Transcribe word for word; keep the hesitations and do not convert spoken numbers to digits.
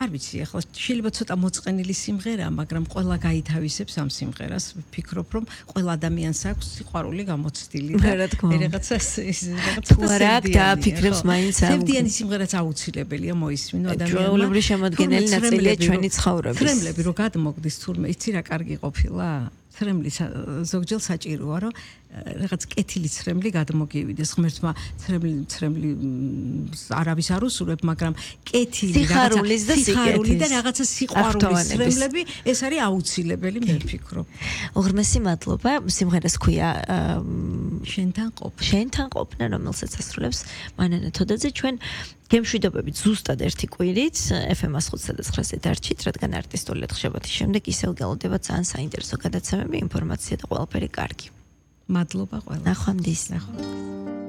არ ვიცი, ახლა შეიძლება ცოტა მოწყენილი სიმღერაა, მაგრამ ყველა გაითავისებს ამ სიმღერას. ვფიქრობ, რომ ყველა ადამიანს აქვს სიყვარული გამოცდილი და რაღაცა რაღაცა დააფიქრებს მაინც ამ. სევდიანი სიმღერაც აუცილებელია მოისმინო ადამიანმა. ჩვეულებრივი შემოადგენელი ნაწილია ჩვენი ცხოვრების. ცრემლები რო გადმოგდის თურმე, იცი რა კარგი ყოფილა? ცრემლი ზოგჯერ საჭიროა, რომ რაღაც კეთილი ცრემლი გადმოგივიდეს. ღმერთმა ცრემლი ცრემლი არავის არ უსურვებ, მაგრამ კეთილი რაღაცა სიხარული და რაღაცა სიყვარულის ცრემლები ეს არის აუცილებელი, მე ვფიქრობ. უღრმესი მადლობა. სიმღერას ქვია შენთან ყოფნა. შენთან ყოფნა, რომელსაც ასრულებს მანანა თოდაძე. ჩვენ გემშვიდობებით ზუსტად ერთი კვირით ეფ ემ one oh five და nine-ზე დარჩით, რადგან არტისტული ხშებათის შემდეგ ისევ გელოდება ძალიან საინტერესო გადაცემები, ინფორმაცია და ყველაფერი კარგი. მადლობა ყველას. ნახვამდის. ნახვამდის.